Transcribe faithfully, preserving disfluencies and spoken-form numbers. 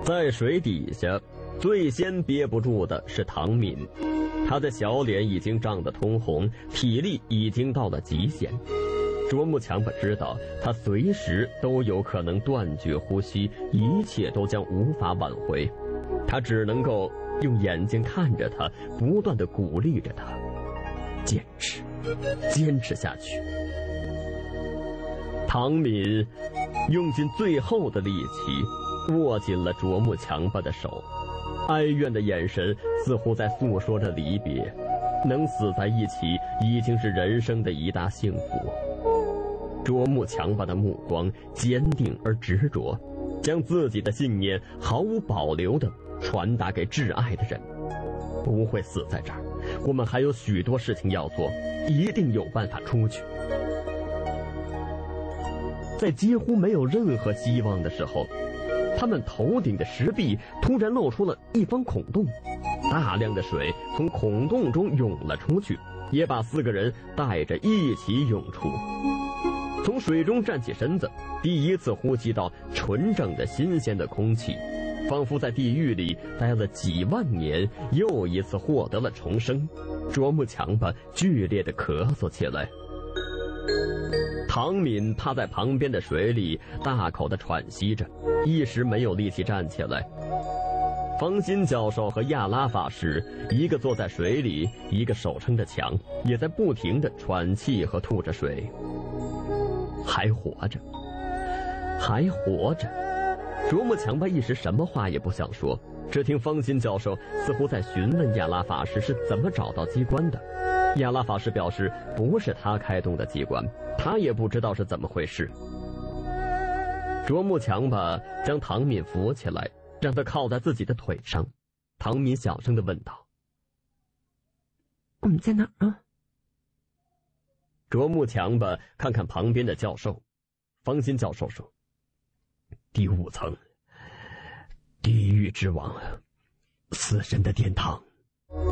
在水底下，最先憋不住的是唐敏，他的小脸已经涨得通红，体力已经到了极限。卓木强巴知道，他随时都有可能断绝呼吸，一切都将无法挽回。他只能够用眼睛看着他，不断地鼓励着他，坚持，坚持下去。唐敏用尽最后的力气握紧了卓木强巴的手，哀怨的眼神似乎在诉说着离别。能死在一起已经是人生的一大幸福。卓木强巴的目光坚定而执着，将自己的信念毫无保留地传达给挚爱的人。不会死在这儿，我们还有许多事情要做，一定有办法出去。在几乎没有任何希望的时候，他们头顶的石壁突然露出了一方孔洞，大量的水从孔洞中涌了出去，也把四个人带着一起涌出。从水中站起身子，第一次呼吸到纯正的新鲜的空气，仿佛在地狱里待了几万年，又一次获得了重生。卓木强巴剧烈地咳嗽起来。唐敏趴在旁边的水里大口地喘息着，一时没有力气站起来。方心教授和亚拉法师一个坐在水里，一个手撑着墙，也在不停地喘气和吐着水。还活着，还活着。卓木强巴一时什么话也不想说，只听方心教授似乎在询问亚拉法师是怎么找到机关的。亚拉法师表示不是他开动的机关，他也不知道是怎么回事。卓木强巴将唐敏扶起来，让他靠在自己的腿上。唐敏小声地问道：“ 我们在哪儿啊？” 卓木强巴看看旁边的教授，方心教授说：“第五层，地狱之王，死神的殿堂。”